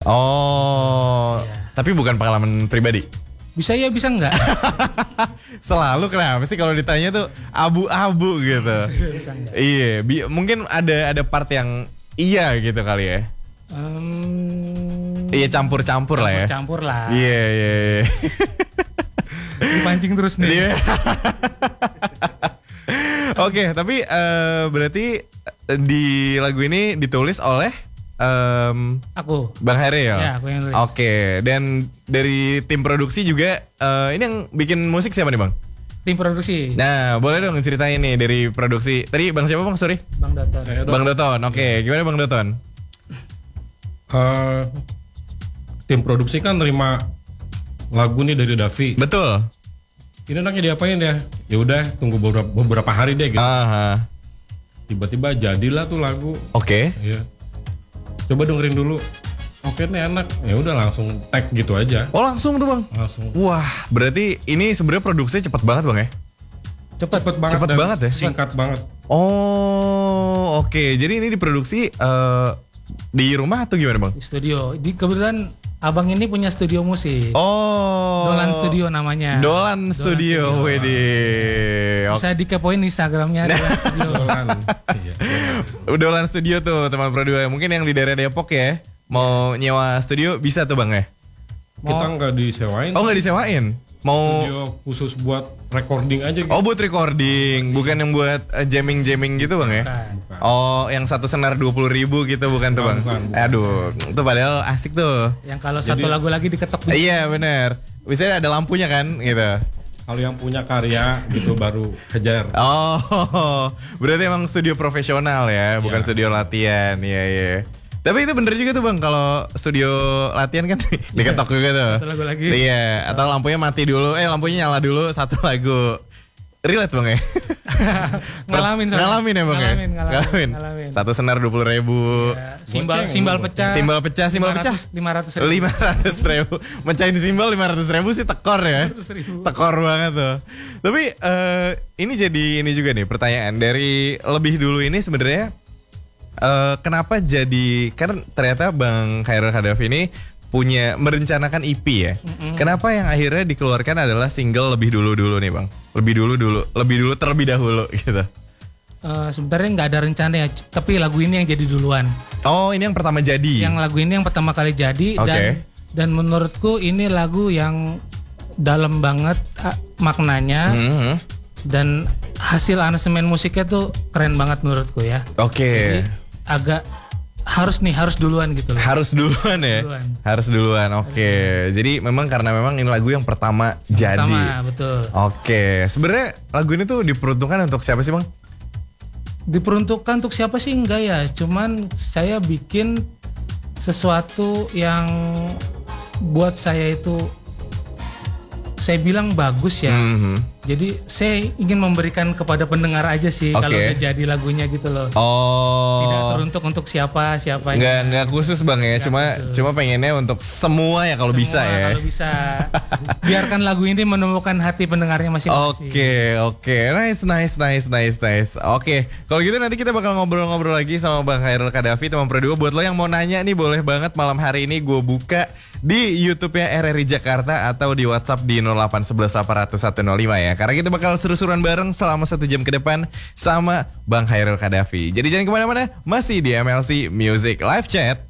Oh, tapi bukan pengalaman pribadi. Bisa ya, bisa enggak? Selalu kenapa sih kalau ditanya tuh abu-abu gitu. Bisa enggak? Iya, mungkin ada part yang iya gitu kali ya. Iya campur-campur lah ya. Campur lah. Iya. Dipancing terus nih. Iya. Oke, tapi berarti di lagu ini ditulis oleh Aku. Bang Hairil ya? Ya, aku yang nulis. Oke, dan dari tim produksi juga ini yang bikin musik siapa nih Bang? Tim produksi. Nah, boleh dong ceritain nih dari produksi. Tadi Bang siapa Bang? Sorry. Bang Doton. Bang Doton. Oke, gimana Bang Doton? Tim produksi kan nerima lagu nih dari Davi. Betul. Ini anaknya diapain ya? Ya udah tunggu beberapa hari deh gitu. Tiba-tiba jadilah tuh lagu. Oke. Iya. Coba dengerin dulu. Oke nih enak. Ya udah langsung tag gitu aja. Oh langsung tuh Bang. Langsung. Wah, berarti ini sebenarnya produksinya cepat banget Bang ya? Cepet banget. Cepet dan banget ya? Singkat banget. Oh, oke. Jadi ini diproduksi di rumah atau gimana Bang? Di studio. Kebetulan abang ini punya studio musik. Oh. Dolan Studio namanya. Dolan Studio. Wede. Bisa dikepoin Instagramnya Dolan Studio. Iya. Dolan Studio tuh teman Pro 2. Mungkin yang di daerah Depok ya. Mau nyewa studio bisa tuh Bang ya? Kita nggak disewain. Oh nggak disewain? Mau Studio khusus buat recording aja gitu. Oh buat recording, bukan yang buat jamming gitu Bang ya? Bukan. Oh yang satu senar 20.000 gitu bukan tuh Bang? Bukan. Aduh, itu padahal asik tuh. Yang kalau satu lagu lagi diketok gitu. Iya bener. Biasanya ada lampunya kan gitu. Kalau yang punya karya gitu baru kejar. Oh, berarti emang studio profesional ya, bukan studio latihan. Iya. Tapi itu bener juga tuh Bang, kalau studio latihan kan diketok juga tuh. Satu lagu lagi. Iya, atau lampunya mati dulu, lampunya nyala dulu satu lagu. Relate Bang ya? Ngalamin soalnya. Ngalamin ya Bang ya? Ngalamin. Satu senar 20.000. Ya, simbal pecah. Simbal pecah. 500.000. 500.000. Mecahin simbal 500.000 sih tekor ya. 500.000. Tekor banget tuh. Tapi ini jadi ini juga nih pertanyaan dari lebih dulu ini sebenarnya kenapa jadi kan ternyata Bang Hairil Kadafi ini merencanakan EP ya. Kenapa yang akhirnya dikeluarkan adalah single lebih dulu nih Bang? Lebih dulu terlebih dahulu gitu. Sebenarnya nggak ada rencana ya, tapi lagu ini yang jadi duluan. Oh, ini yang pertama jadi. Yang lagu ini yang pertama kali jadi dan menurutku ini lagu yang dalam banget maknanya dan hasil aransemen musiknya tuh keren banget menurutku ya. Oke. Jadi agak harus duluan gitu loh. Harus duluan ya. Harus duluan. Oke. Jadi memang karena memang ini lagu yang pertama jadi. Pertama, betul. Oke. Sebenarnya lagu ini tuh diperuntukkan untuk siapa sih Bang? Diperuntukkan untuk siapa sih enggak ya. Cuman saya bikin sesuatu yang buat saya itu saya bilang bagus ya. Jadi saya ingin memberikan kepada pendengar aja sih kalau udah jadi lagunya gitu loh. Oh. Tidak teruntuk untuk siapa. Nggak khusus Bang ya. Cuma pengennya untuk semua ya kalau bisa ya. Kalau bisa. Biarkan lagu ini menemukan hati pendengarnya masing-masing. Oke. Nice. Oke. Kalau gitu nanti kita bakal ngobrol-ngobrol lagi sama Bang Hairil Kadafi teman Pro 2. Buat lo yang mau nanya nih boleh banget malam hari ini gue buka di YouTube-nya RRI Jakarta atau di WhatsApp di 08118001005 ya. Karena kita bakal seru-seruan bareng selama 1 jam ke depan sama Bang Hairil Kadafi. Jadi jangan kemana-mana, masih di MLC Music Live Chat.